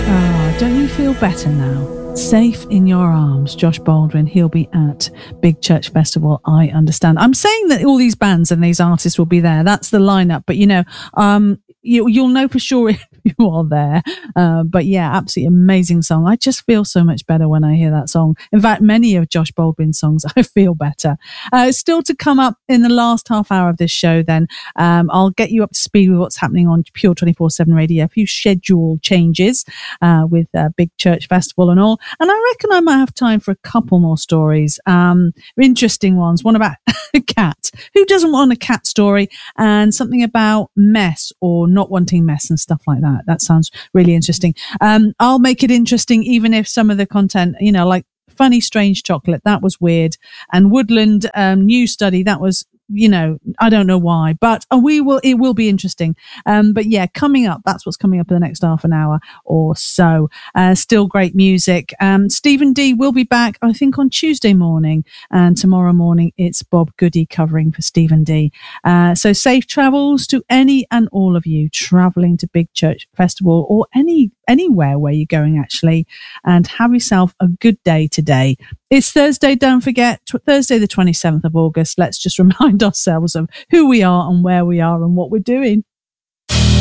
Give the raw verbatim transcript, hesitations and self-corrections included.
Oh, don't you feel better now? Safe in your arms, Josh Baldwin. He'll be at Big Church Festival, I understand. I'm saying that all these bands and these artists will be there. That's the lineup. But, you know, um, you, you'll know for sure if you are there. Uh, but yeah, absolutely amazing song. I just feel so much better when I hear that song. In fact, many of Josh Baldwin's songs, I feel better. Uh, still to come up in the last half hour of this show then. Um, I'll get you up to speed with what's happening on Pure twenty-four seven Radio. A few schedule changes uh, with uh, Big Church Festival and all. And I reckon I might have time for a couple more stories. Um, interesting ones. One about a cat. Who doesn't want a cat story? And something about mess or not wanting mess and stuff like that. That sounds really interesting. Um, I'll make it interesting even if some of the content, you know, like Funny Strange Chocolate, that was weird. And Woodland um, News Study, that was, you know, I don't know why, but we will, it will be interesting. Um, but yeah, coming up, that's what's coming up in the next half an hour or so. Uh, still great music. Um, Stephen D will be back, I think, on Tuesday morning, and tomorrow morning it's Bob Goody covering for Stephen D. Uh, so safe travels to any and all of you traveling to Big Church Festival or any anywhere where you're going actually, and have yourself a good day today. It's Thursday, don't forget, t- Thursday the twenty-seventh of August. Let's just remind ourselves of who we are and where we are and what we're doing.